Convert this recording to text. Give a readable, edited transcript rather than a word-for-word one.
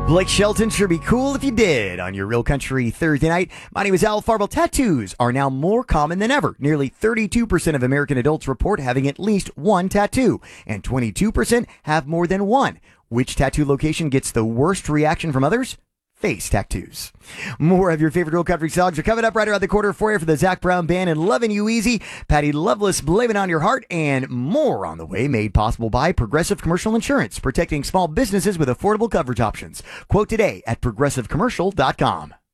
Blake Shelton sure be cool if you did on your Real Country Thursday night. My name is Al Farble. Tattoos are now more common than ever. Nearly 32% of American adults report having at least one tattoo, and 22% have more than one. Which tattoo location gets the worst reaction from others? Face tattoos. More of your favorite Real Country songs are coming up right around the corner for you for the Zac Brown Band and Lovin' You Easy, Patty Loveless, Blame It On Your Heart, and more on the way, made possible by Progressive Commercial Insurance, protecting small businesses with affordable coverage options. Quote today at progressivecommercial.com.